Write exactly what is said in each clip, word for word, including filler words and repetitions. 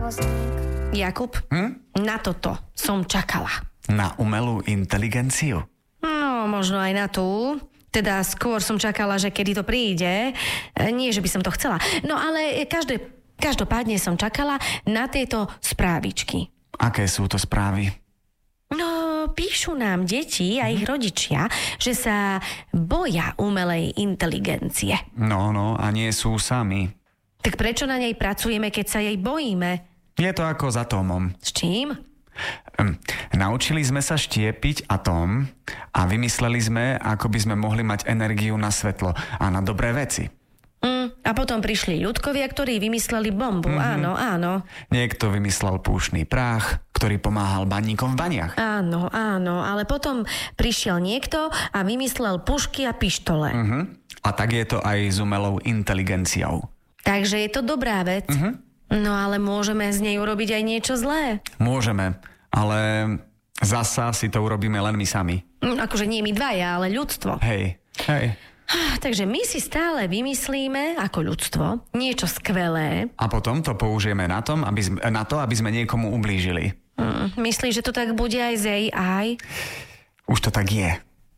Jakub, hm? na toto som čakala. Na umelú inteligenciu? No, možno aj na tú. Teda skôr som čakala, že kedy to príde. Nie, že by som to chcela. No ale každé, každopádne som čakala na tieto správičky. Aké sú to správy? No, píšu nám deti a ich rodičia, že sa boja umelej inteligencie. No, no, a nie sú sami. Tak prečo na nej pracujeme, keď sa jej bojíme? Je to ako s atómom. S čím? Um, naučili sme sa štiepiť atóm a vymysleli sme, ako by sme mohli mať energiu na svetlo a na dobré veci. Mm, a potom prišli ľudkovia, ktorí vymysleli bombu. Mm-hmm. Áno, áno. Niekto vymyslel púšny prach, ktorý pomáhal baníkom v baniach. Áno, áno, ale potom prišiel niekto a vymyslel pušky a pištole. Uh-huh. A tak je to aj s umelou inteligenciou. Takže je to dobrá vec. Uh-huh. No ale môžeme z nej urobiť aj niečo zlé. Môžeme, ale zasa si to urobíme len my sami. Mm, akože nie my dvaja, ale ľudstvo. Hej, hej. Takže my si stále vymyslíme ako ľudstvo niečo skvelé. A potom to použijeme na, tom, aby sme, na to, aby sme niekomu ublížili. Mm, myslíš, že to tak bude aj z á í? Už to tak je.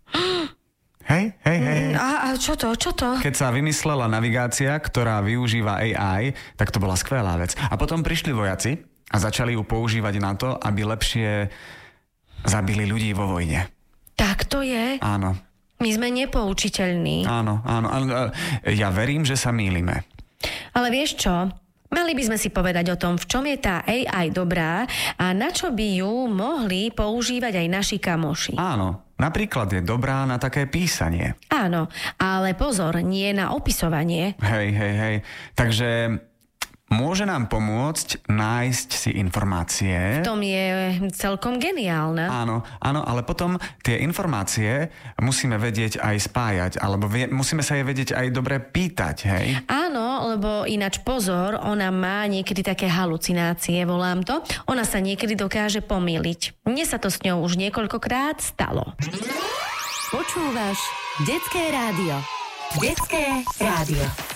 Hej, hej, hej. A, a čo to, čo to? Keď sa vymyslela navigácia, ktorá využíva á í, tak to bola skvelá vec. A potom prišli vojaci a začali ju používať na to, aby lepšie zabili ľudí vo vojne. Tak to je? Áno. My sme nepoučiteľní. Áno, áno. Ja verím, že sa mýlime. Ale vieš čo? Mali by sme si povedať o tom, v čom je tá á í dobrá a na čo by ju mohli používať aj naši kamoši. Áno. Napríklad je dobrá na také písanie. Áno, ale pozor, nie na opisovanie. Hej, hej, hej. Takže môže nám pomôcť nájsť si informácie. V tom je celkom geniálne. Áno, áno, ale potom tie informácie musíme vedieť aj spájať, alebo vie, musíme sa jej vedieť aj dobre pýtať, hej? Áno, lebo ináč pozor, ona má niekedy také halucinácie, volám to. Ona sa niekedy dokáže pomýliť. Mne sa to s ňou už niekoľkokrát stalo. Počúvaš Detské rádio. Detské rádio.